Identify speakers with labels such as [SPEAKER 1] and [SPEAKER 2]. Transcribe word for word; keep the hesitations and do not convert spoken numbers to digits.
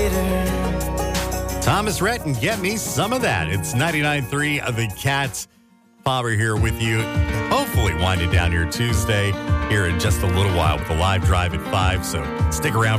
[SPEAKER 1] Thomas Rhett and Get Me Some of That. It's ninety-nine point three of the Cats. Faber here with you. Hopefully winding down your Tuesday here in just a little while with a live drive at five. So stick around.